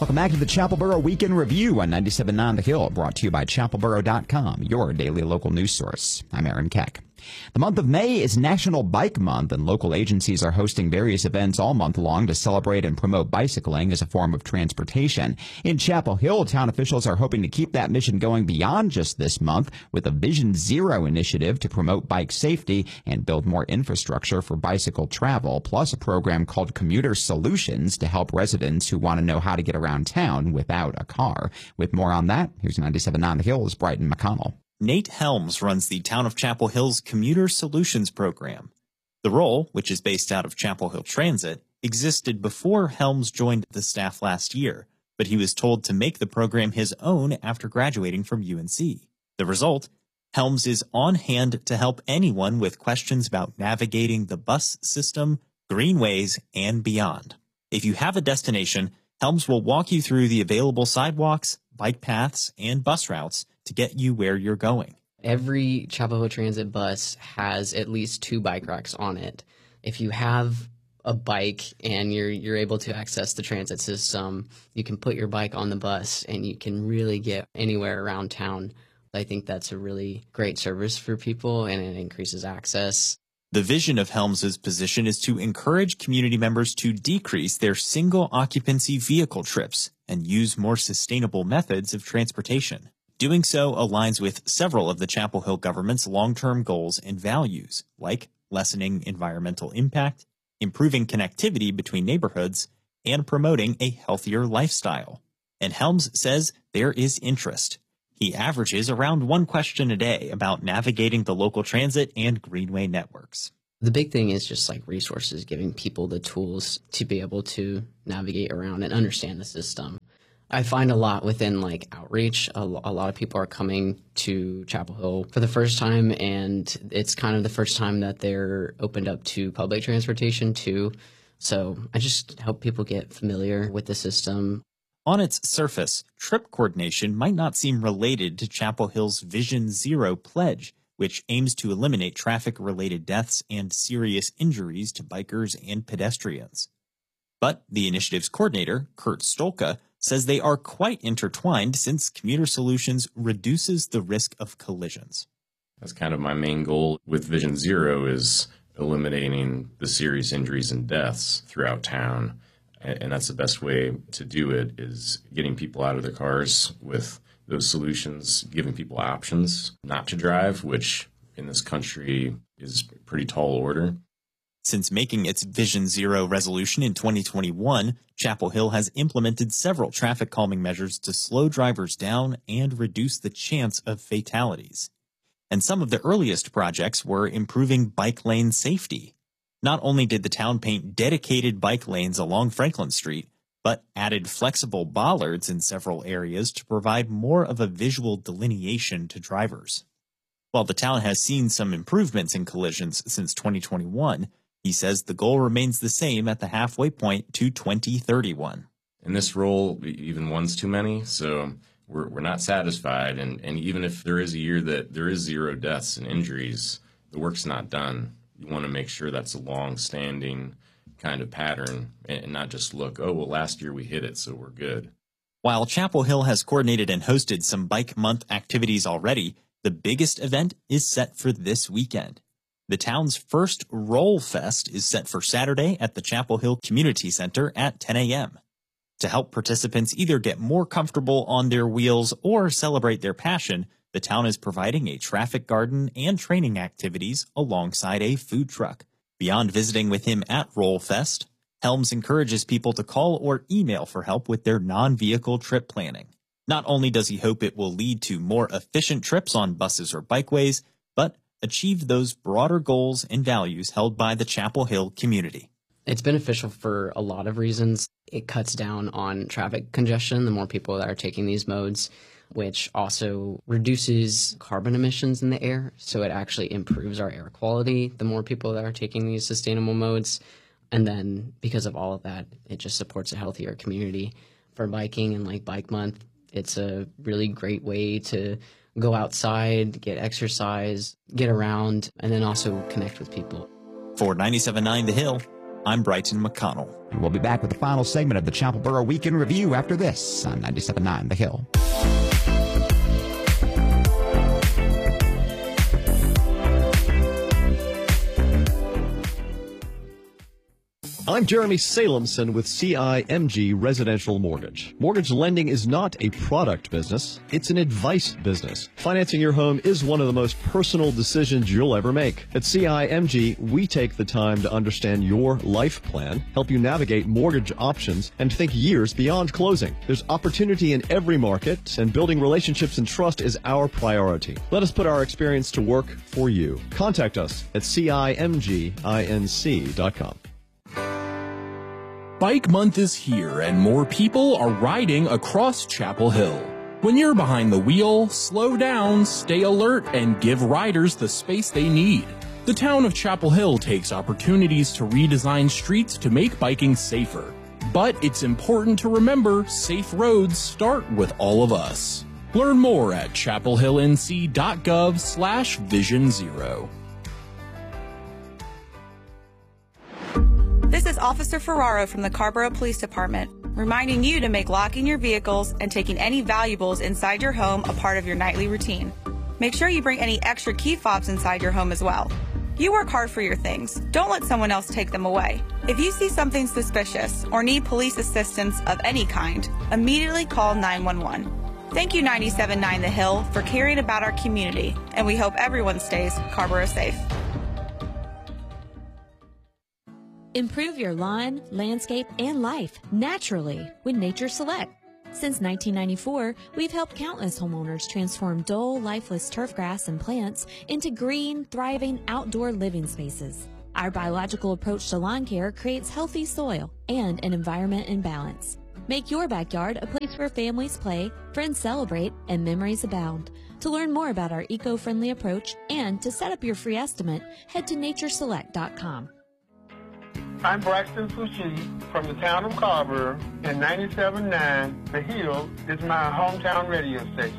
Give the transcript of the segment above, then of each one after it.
Welcome back to the Chapelboro Weekend Review on 97.9 The Hill, brought to you by chapelboro.com, your daily local news source. I'm Aaron Keck. The month of May is National Bike Month, and local agencies are hosting various events all month long to celebrate and promote bicycling as a form of transportation. In Chapel Hill, town officials are hoping to keep that mission going beyond just this month with a Vision Zero initiative to promote bike safety and build more infrastructure for bicycle travel, plus a program called Commuter Solutions to help residents who want to know how to get around town without a car. With more on that, here's 97.9 The Hill's Bryton McConnell. Nate Helms runs the Town of Chapel Hill's Commuter Solutions program. The role, which is based out of Chapel Hill Transit, existed before Helms joined the staff last year, but he was told to make the program his own after graduating from UNC. The result? Helms is on hand to help anyone with questions about navigating the bus system, greenways, and beyond. If you have a destination, Helms will walk you through the available sidewalks, bike paths, and bus routes to get you where you're going. Every Chapel Hill Transit bus has at least 2 bike racks on it. If you have a bike and you're able to access the transit system, you can put your bike on the bus and you can really get anywhere around town. I think that's a really great service for people, and it increases access. The vision of Helms's position is to encourage community members to decrease their single occupancy vehicle trips and use more sustainable methods of transportation. Doing so aligns with several of the Chapel Hill government's long-term goals and values, like lessening environmental impact, improving connectivity between neighborhoods, and promoting a healthier lifestyle. And Helms says there is interest. He averages around 1 question a day about navigating the local transit and greenway networks. The big thing is just like resources, giving people the tools to be able to navigate around and understand the system. I find a lot within like outreach. A lot of people are coming to Chapel Hill for the first time, and it's kind of the first time that they're opened up to public transportation too. So I just help people get familiar with the system. On its surface, trip coordination might not seem related to Chapel Hill's Vision Zero pledge, which aims to eliminate traffic-related deaths and serious injuries to bikers and pedestrians. But the initiative's coordinator, Kurt Stolka, says they are quite intertwined since Commuter Solutions reduces the risk of collisions. That's kind of my main goal with Vision Zero, is eliminating the serious injuries and deaths throughout town. And that's the best way to do it, is getting people out of their cars with those solutions, giving people options not to drive, which in this country is a pretty tall order. Since making its Vision Zero resolution in 2021, Chapel Hill has implemented several traffic calming measures to slow drivers down and reduce the chance of fatalities. And some of the earliest projects were improving bike lane safety. Not only did the town paint dedicated bike lanes along Franklin Street, but added flexible bollards in several areas to provide more of a visual delineation to drivers. While the town has seen some improvements in collisions since 2021, he says the goal remains the same at the halfway point to 2031. In this role, even one's too many, so we're not satisfied. And even if there is a year that there is 0 deaths and injuries, the work's not done. You want to make sure that's a long-standing kind of pattern and not just look, oh, well, last year we hit it, so we're good. While Chapel Hill has coordinated and hosted some Bike Month activities already, the biggest event is set for this weekend. The town's first Roll Fest is set for Saturday at the Chapel Hill Community Center at 10 a.m. To help participants either get more comfortable on their wheels or celebrate their passion, the town is providing a traffic garden and training activities alongside a food truck. Beyond visiting with him at Roll Fest, Helms encourages people to call or email for help with their non-vehicle trip planning. Not only does he hope it will lead to more efficient trips on buses or bikeways, but achieve those broader goals and values held by the Chapel Hill community. It's beneficial for a lot of reasons. It cuts down on traffic congestion, the more people that are taking these modes, which also reduces carbon emissions in the air. So it actually improves our air quality, the more people that are taking these sustainable modes. And then because of all of that, it just supports a healthier community. For biking and like Bike Month, it's a really great way to go outside, get exercise, get around, and then also connect with people. For 97.9 The Hill, I'm Brighton McConnell. We'll be back with the final segment of the Chapel Borough Week in Review after this on 97.9 The Hill. I'm Jeremy Salemson with CIMG Residential Mortgage. Mortgage lending is not a product business, it's an advice business. Financing your home is one of the most personal decisions you'll ever make. At CIMG, we take the time to understand your life plan, help you navigate mortgage options, and think years beyond closing. There's opportunity in every market, and building relationships and trust is our priority. Let us put our experience to work for you. Contact us at CIMGINC.com. Bike Month is here and more people are riding across Chapel Hill. When you're behind the wheel, slow down, stay alert, and give riders the space they need. The town of Chapel Hill takes opportunities to redesign streets to make biking safer. But it's important to remember safe roads start with all of us. Learn more at chapelhillnc.gov/Vision Zero. This is Officer Ferraro from the Carborough Police Department, reminding you to make locking your vehicles and taking any valuables inside your home a part of your nightly routine. Make sure you bring any extra key fobs inside your home as well. You work hard for your things. Don't let someone else take them away. If you see something suspicious or need police assistance of any kind, immediately call 911. Thank you 97.9 The Hill for caring about our community, and we hope everyone stays Carborough safe. Improve your lawn, landscape, and life naturally with Nature Select. Since 1994, we've helped countless homeowners transform dull, lifeless turf grass and plants into green, thriving outdoor living spaces. Our biological approach to lawn care creates healthy soil and an environment in balance. Make your backyard a place where families play, friends celebrate, and memories abound. To learn more about our eco-friendly approach and to set up your free estimate, head to natureselect.com. I'm Braxton Fushi from the town of Carborough, and 97.9 The Hill is my hometown radio station.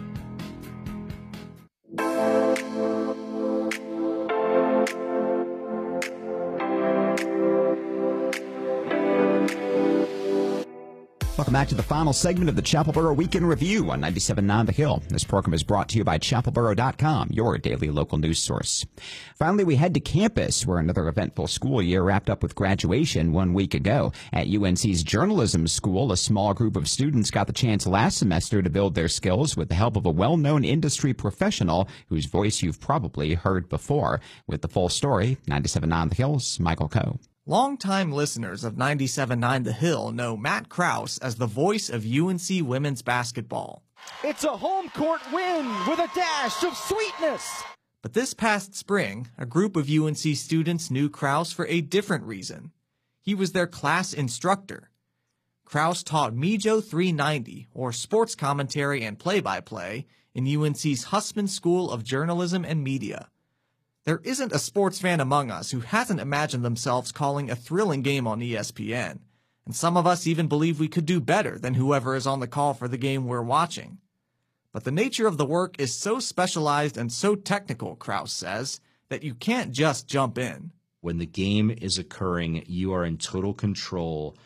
Welcome back to the final segment of the Chapel Borough Week in Review on 97.9 The Hill. This program is brought to you by chapelborough.com, your daily local news source. Finally, we head to campus, where another eventful school year wrapped up with graduation 1 week ago. At UNC's Journalism School, a small group of students got the chance last semester to build their skills with the help of a well-known industry professional whose voice you've probably heard before. With the full story, 97.9 The Hill's Michael Coe. Longtime listeners of 97.9 The Hill know Matt Krause as the voice of UNC women's basketball. It's a home court win with a dash of sweetness. But this past spring, a group of UNC students knew Krause for a different reason. He was their class instructor. Krause taught Mijo 390, or sports commentary and play-by-play, in UNC's Hussman School of Journalism and Media. There isn't a sports fan among us who hasn't imagined themselves calling a thrilling game on ESPN, and some of us even believe we could do better than whoever is on the call for the game we're watching. But the nature of the work is so specialized and so technical, Krause says, that you can't just jump in. When the game is occurring, you are in total control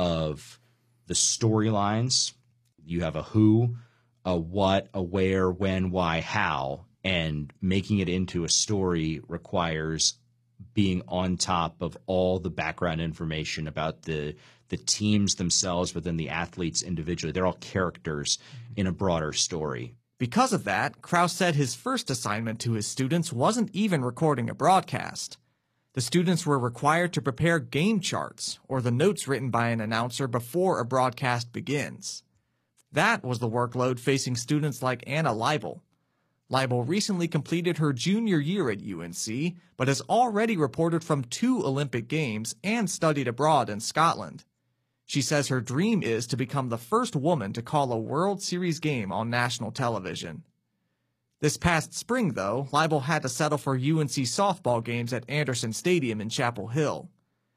of the storylines. You have a who, a what, a where, when, why, how. And making it into a story requires being on top of all the background information about the teams themselves within the athletes individually. They're all characters in a broader story. Because of that, Krause said his first assignment to his students wasn't even recording a broadcast. The students were required to prepare game charts, or the notes written by an announcer before a broadcast begins. That was the workload facing students like Anna Leibel. Leibel recently completed her junior year at UNC, but has already reported from 2 Olympic Games and studied abroad in Scotland. She says her dream is to become the first woman to call a World Series game on national television. This past spring, though, Leibel had to settle for UNC softball games at Anderson Stadium in Chapel Hill.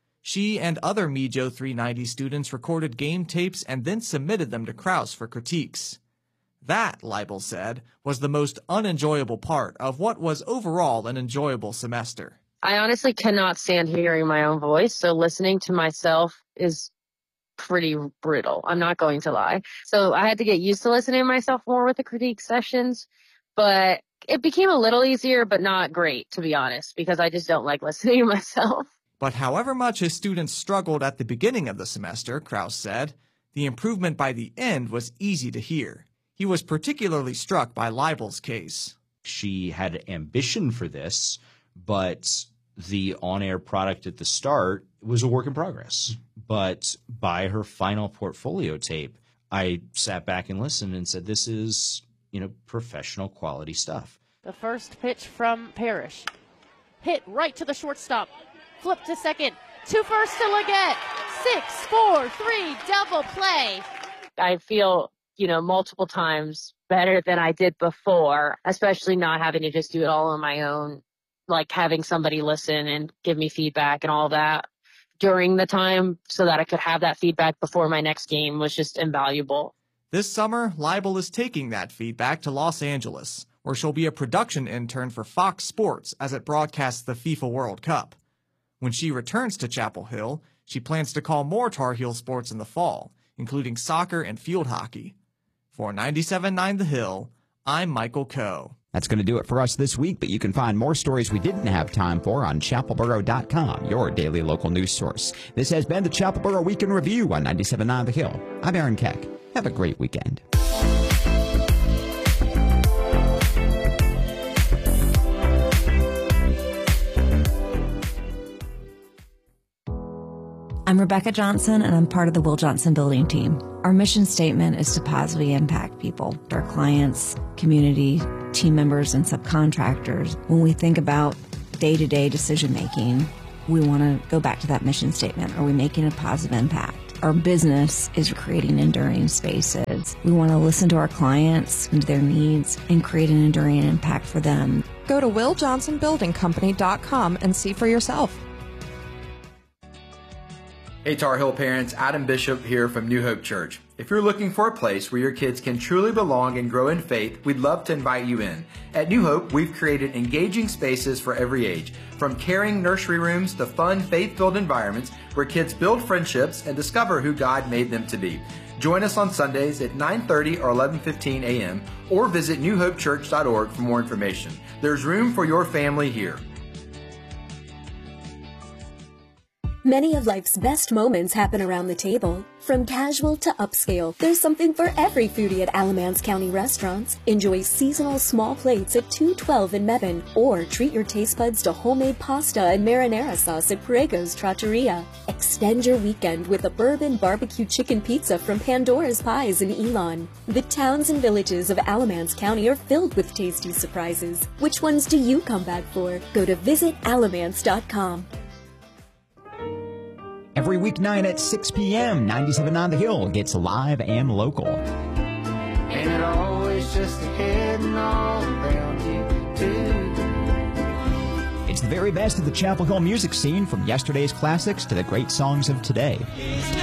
She and other Mijo 390 students recorded game tapes and then submitted them to Krause for critiques. That, Leibel said, was the most unenjoyable part of what was overall an enjoyable semester. I honestly cannot stand hearing my own voice, so listening to myself is pretty brutal. I'm not going to lie. So I had to get used to listening to myself more with the critique sessions, but it became a little easier, but not great, to be honest, because I just don't like listening to myself. But however much his students struggled at the beginning of the semester, Krause said, the improvement by the end was easy to hear. He was particularly struck by Leibel's case. She had ambition for this, but the on-air product at the start was a work in progress. But by her final portfolio tape, I sat back and listened and said, this is, professional quality stuff. The first pitch from Parrish. Hit right to the shortstop. Flip to second. 2 first to Leggett. 6, 4, 3, double play. I feel, multiple times better than I did before, especially not having to just do it all on my own, like having somebody listen and give me feedback and all that during the time so that I could have that feedback before my next game was just invaluable. This summer, Leibel is taking that feedback to Los Angeles, where she'll be a production intern for Fox Sports as it broadcasts the FIFA World Cup. When she returns to Chapel Hill, she plans to call more Tar Heel sports in the fall, including soccer and field hockey. For 97.9 The Hill, I'm Michael Coe. That's going to do it for us this week, but you can find more stories we didn't have time for on chapelboro.com, your daily local news source. This has been the Chapelboro Week in Review on 97.9 The Hill. I'm Aaron Keck. Have a great weekend. I'm Rebecca Johnson, and I'm part of the Will Johnson Building team. Our mission statement is to positively impact people, our clients, community, team members, and subcontractors. When we think about day-to-day decision-making, we want to go back to that mission statement. Are we making a positive impact? Our business is creating enduring spaces. We want to listen to our clients and their needs and create an enduring impact for them. Go to WillJohnsonBuildingCompany.com and see for yourself. Hey Tar Heel parents, Adam Bishop here from New Hope Church. If you're looking for a place where your kids can truly belong and grow in faith, we'd love to invite you in. At New Hope, we've created engaging spaces for every age, from caring nursery rooms to fun, faith-filled environments where kids build friendships and discover who God made them to be. Join us on Sundays at 9:30 or 11:15 a.m. or visit newhopechurch.org for more information. There's room for your family here. Many of life's best moments happen around the table. From casual to upscale, there's something for every foodie at Alamance County Restaurants. Enjoy seasonal small plates at 212 in Mebane, or treat your taste buds to homemade pasta and marinara sauce at Parego's Trattoria. Extend your weekend with a bourbon barbecue chicken pizza from Pandora's Pies in Elon. The towns and villages of Alamance County are filled with tasty surprises. Which ones do you come back for? Go to visitalamance.com. Every weeknight at 6 p.m., 97.9 The Hill gets live and local. And it always just heading all around you, too. It's the very best of the Chapel Hill music scene, from yesterday's classics to the great songs of today.